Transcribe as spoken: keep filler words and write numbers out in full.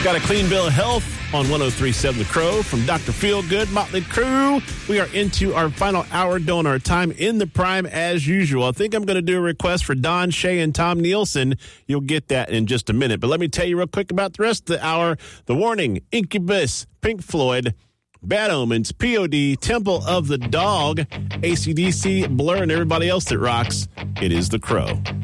Got a clean bill of health on one oh three point seven The Crow from Doctor Feelgood, Motley Crue. We are into our final hour, doing our time in the prime as usual. I think I'm going to do a request for Don Shea and Tom Nielsen. You'll get that in just a minute. But let me tell you real quick about the rest of the hour. The Warning, Incubus, Pink Floyd, Bad Omens, P O D, Temple of the Dog, A C D C, Blur, and everybody else that rocks. It is The Crow.